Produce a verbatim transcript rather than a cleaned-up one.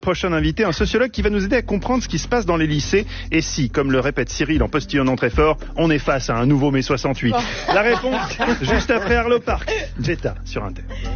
Prochain invité, un sociologue qui va nous aider à comprendre ce qui se passe dans les lycées et si, comme le répète Cyril en postillonnant très fort, on est face à un nouveau mai soixante-huit. La réponse, juste après Arlo Park. Jetta sur Inter.